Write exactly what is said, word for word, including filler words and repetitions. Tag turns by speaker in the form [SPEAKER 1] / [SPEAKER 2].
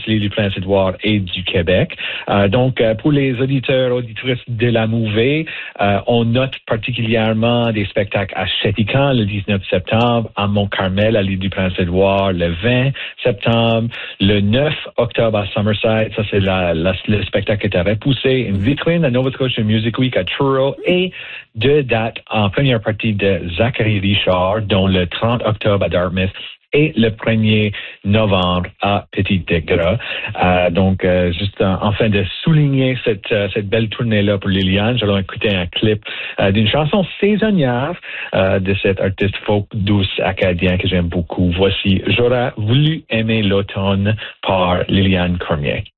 [SPEAKER 1] l'île du Prince-Édouard et du Québec. Euh, donc, euh, pour les auditeurs, auditrices de la Mouvée, euh, on note particulièrement des spectacles à Chéticamp le dix-neuf septembre, à Mont-Carmel, à l'île du Prince-Édouard, le vingt septembre, le neuf octobre à Summerside, ça c'est la, la, le spectacle qui était repoussé, une vitrine à Nova Scotia Music Week à Truro et deux dates en première partie de Zachary Richard, dont le trente octobre à Dartmouth et le premier novembre à Petit-Degras. Euh, donc, euh, juste en, enfin de souligner cette, euh, cette belle tournée-là pour Liliane, j'allais écouter un clip euh, d'une chanson saisonnière euh, de cet artiste folk douce acadien que j'aime beaucoup. Voici « J'aurais voulu aimer l'automne » par Liliane Cormier.